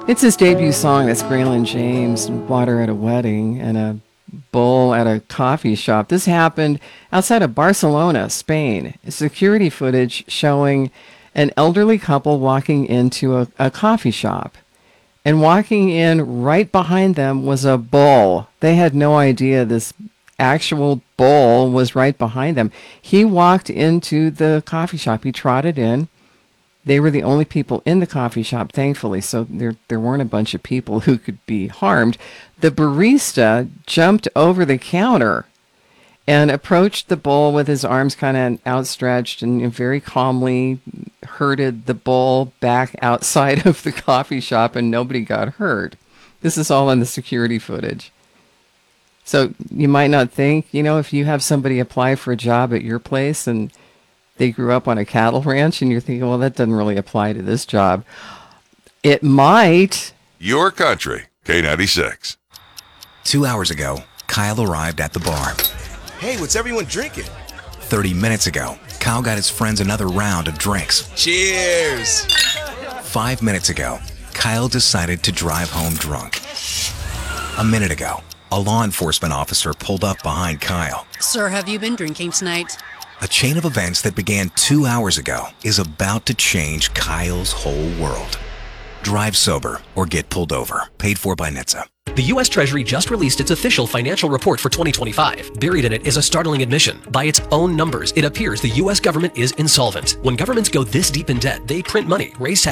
It's his debut song. That's Braylon James, Water at a Wedding and a Bowl at a Coffee Shop. This happened outside of Barcelona, Spain. Security footage showing an elderly couple walking into a coffee shop. And walking in right behind them was a bull. They had no idea this actual bull was right behind them. He walked into the coffee shop. He trotted in. They were the only people in the coffee shop, thankfully, so there weren't a bunch of people who could be harmed. The barista jumped over the counter and approached the bull with his arms kind of outstretched and very calmly herded the bull back outside of the coffee shop, and nobody got hurt. This is all in the security footage. So you might not think, if you have somebody apply for a job at your place and they grew up on a cattle ranch and you're thinking, well, that doesn't really apply to this job. It might. Your country, K96. 2 hours ago, Kyle arrived at the bar. Hey, what's everyone drinking? 30 minutes ago, Kyle got his friends another round of drinks. Cheers! 5 minutes ago, Kyle decided to drive home drunk. A minute ago, a law enforcement officer pulled up behind Kyle. Sir, have you been drinking tonight? A chain of events that began 2 hours ago is about to change Kyle's whole world. Drive sober or get pulled over. Paid for by NHTSA. The U.S. Treasury just released its official financial report for 2025. Buried in it is a startling admission. By its own numbers, it appears the U.S. government is insolvent. When governments go this deep in debt, they print money, raise taxes,